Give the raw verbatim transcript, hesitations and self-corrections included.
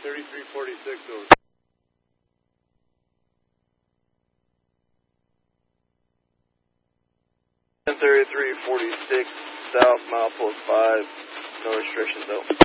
thirty-three forty-six over. ten thirty-three forty-six, south, milepost five, no restrictions, though.